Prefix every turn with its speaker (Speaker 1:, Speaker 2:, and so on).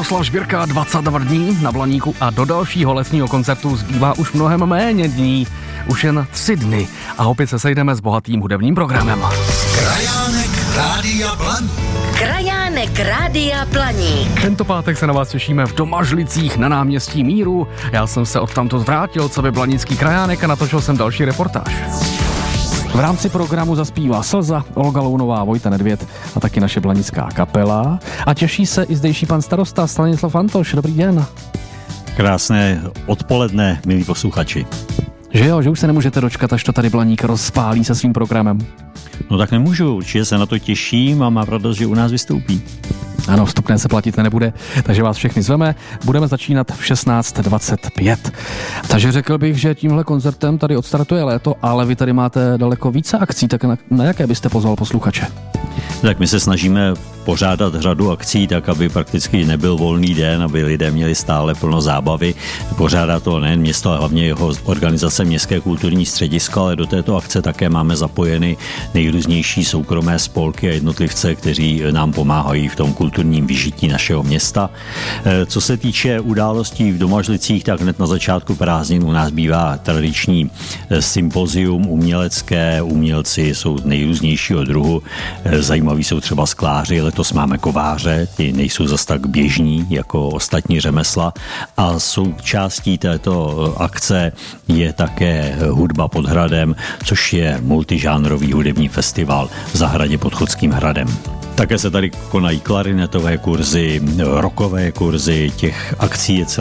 Speaker 1: Jaroslav Žbírka, 22 dní na Blaníku a do dalšího lesního koncertu zbývá už mnohem méně dní, už jen 3 dny a opět se sejdeme s bohatým hudebním programem.
Speaker 2: Krajánek Rádia Blaník.
Speaker 3: Krajánek Rádia Blaník.
Speaker 1: Tento pátek se na vás těšíme v Domažlicích na náměstí Míru. Já jsem se odtamtud vrátil, co by blanický krajánek, a natočil jsem další reportáž. V rámci programu zaspívá Slza, Olga Lounová, Vojta Nedvěd a taky naše blanická kapela. A těší se i zdejší pan starosta Stanislav Antoš. Dobrý den.
Speaker 4: Krásné odpoledne, milí posluchači.
Speaker 1: Že jo, že už se nemůžete dočkat, až to tady Blaník rozpálí se svým programem.
Speaker 4: No tak nemůžu, určitě se na to těším a mám radost, že u nás vystoupí.
Speaker 1: Ano, vstupné se platit nebude, takže vás všechny zveme. Budeme začínat v 16:25. Takže řekl bych, že tímhle koncertem tady odstartuje léto, ale vy tady máte daleko více akcí, tak na jaké byste pozval posluchače?
Speaker 4: Tak my se snažíme pořádat řadu akcí tak, aby prakticky nebyl volný den, aby lidé měli stále plno zábavy. Pořádá to nejen město, ale hlavně jeho organizace Městské kulturní středisko, ale do této akce také máme zapojeny nejrůznější soukromé spolky a jednotlivce, kteří nám pomáhají v tom kulturním vyžití našeho města. Co se týče událostí v Domažlicích, tak hned na začátku prázdnin u nás bývá tradiční sympozium umělecké. Umělci jsou nejrůznějšího druhu. Zajímaví jsou třeba skláři, letos máme kováře, ti nejsou zas tak běžní jako ostatní řemesla a součástí této akce je také hudba pod hradem, což je multižánrový hudební festival v zahradě pod Chodským hradem. Také se tady konají klarinetové kurzy, rockové kurzy, těch akcí je